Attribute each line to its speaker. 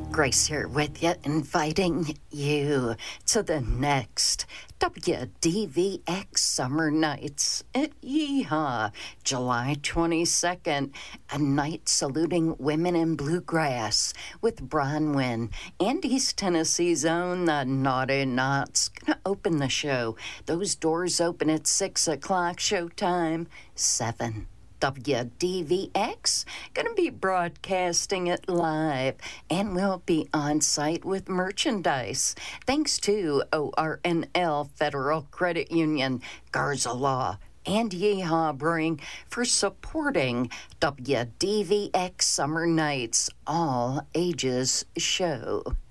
Speaker 1: Grace here with you, inviting you to the next WDVX Summer Nights at Yeehaw, July 22nd, a night saluting women in bluegrass with Bronwyn and East Tennessee's own The Naughty Knots. Gonna open the show. Those doors open at 6 o'clock, showtime 7. WDVX going to be broadcasting it live, and we'll be on site with merchandise. Thanks to ORNL Federal Credit Union, Garza Law, and Yeehaw Brewing for supporting WDVX Summer Nights All Ages show.